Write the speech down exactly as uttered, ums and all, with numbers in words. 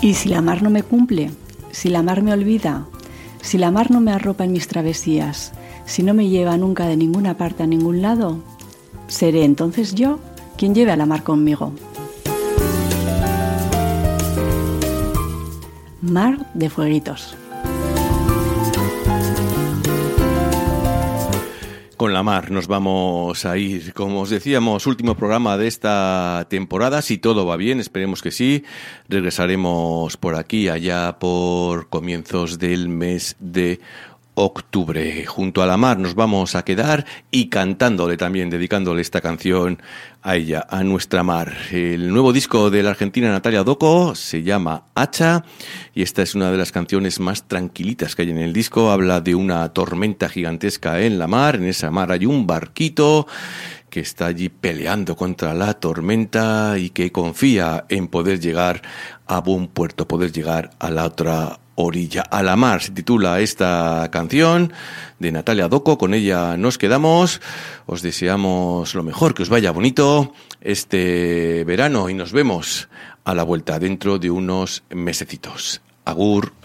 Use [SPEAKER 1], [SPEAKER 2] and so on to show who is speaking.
[SPEAKER 1] Y si la mar no me cumple, si la mar me olvida, si la mar no me arropa en mis travesías, si no me lleva nunca de ninguna parte a ningún lado, seré entonces yo quien lleve a la mar conmigo. Mar de Fueguitos.
[SPEAKER 2] Con la mar nos vamos a ir, como os decíamos, último programa de esta temporada, si todo va bien, esperemos que sí, regresaremos por aquí, allá por comienzos del mes de octubre. Junto a la mar nos vamos a quedar y cantándole también, dedicándole esta canción a ella, a nuestra mar. El nuevo disco de la argentina Natalia Doco se llama Hacha y esta es una de las canciones más tranquilitas que hay en el disco. Habla de una tormenta gigantesca en la mar, en esa mar hay un barquito que está allí peleando contra la tormenta y que confía en poder llegar a buen puerto, poder llegar a la otra orilla. A la mar se titula esta canción de Natalia Doco, con ella nos quedamos, os deseamos lo mejor, que os vaya bonito este verano y nos vemos a la vuelta dentro de unos mesecitos. Agur.